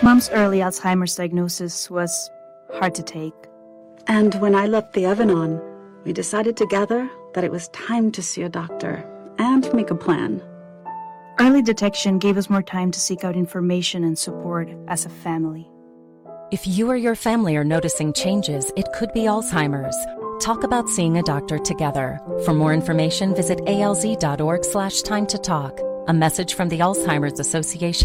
Mom's early Alzheimer's diagnosis was hard to take. And when I left the oven on, we decided together that it was time to see a doctor and make a plan. Early detection gave us more time to seek out information and support as a family. If you or your family are noticing changes, it could be Alzheimer's. Talk about seeing a doctor together. For more information, visit alz.org/time to talk. A message from the Alzheimer's Association.